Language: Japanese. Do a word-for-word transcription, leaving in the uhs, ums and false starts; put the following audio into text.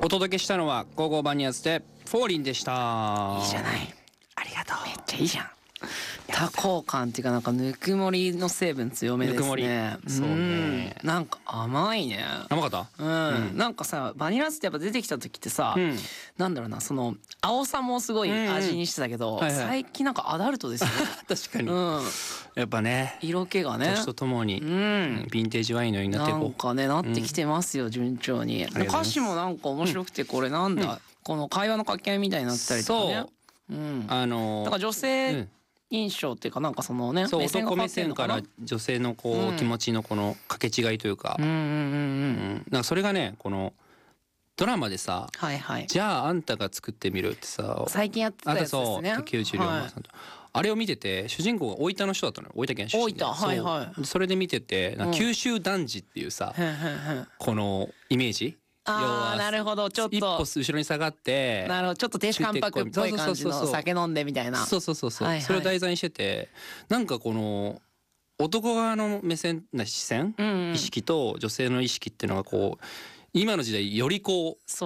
お届けしたのはゴーゴーバニアスでフォーリンでした。 いいじゃない。 ありがとう。 めっちゃいいじゃん。多幸感っていうかなんかぬくもりの成分強めですね。 ぬくもりそうね。 うんなんか甘いね。 甘かった？ うん、 うんなんかさバニラアイスってやっぱ出てきた時ってさ、 うん、 なんだろうなその青さもすごい味にしてたけど、 うんうんはいはい、 最近なんかアダルトですよね。 確かに、 うん、 やっぱね色気がね年とともに、 うん、 ヴィンテージワインのようになっていこう。 なんかねなってきてますよ、うん、順調に。歌詞もなんか面白くてこれなんだ、うん、この会話の掛け合いみたいになったりとかね。そう、うん、あのー、なんか女性、うん印象っていうかなんかそのね、 そう男目線から女性のこう、うん、気持ちのこの掛け違いというか、うんうんうんうん、なんかそれがねこのドラマでさ、はいはい、じゃああんたが作ってみるってさ最近やってたやつですね。 竹内涼真さんと、はい、あれを見てて主人公が大分の人だったのよ。大分県出身で。 大分はいはい。 それで見ててなんか九州男児っていうさ、うん、このイメージ。 ああなるほどちょっと一歩後ろに下がってなるほどちょっと亭主関白っぽい感じの酒飲んでみたいなそうそうそうそう、はいはい、それを題材にしててなんかこの男側の目線な視線、うんうん、意識と女性の意識っていうのがこう今の時代よりこう